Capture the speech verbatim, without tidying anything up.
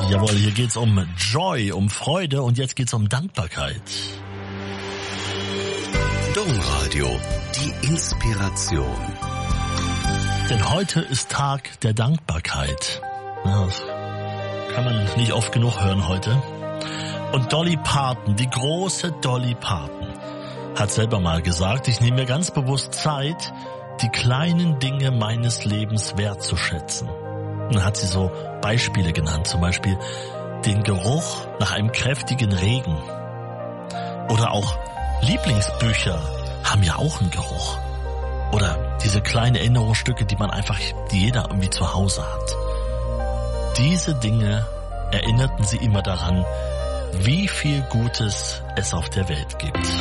Jawohl, hier geht's um Joy, um Freude und jetzt geht's um Dankbarkeit. Domradio, die Inspiration. Denn heute ist Tag der Dankbarkeit. Ja, das kann man nicht oft genug hören heute. Und Dolly Parton, die große Dolly Parton, hat selber mal gesagt, ich nehme mir ganz bewusst Zeit, die kleinen Dinge meines Lebens wertzuschätzen. Und dann hat sie so Beispiele genannt, zum Beispiel den Geruch nach einem kräftigen Regen. Oder auch Lieblingsbücher haben ja auch einen Geruch. Oder diese kleinen Erinnerungsstücke, die man einfach, die jeder irgendwie zu Hause hat. Diese Dinge erinnerten sie immer daran, wie viel Gutes es auf der Welt gibt.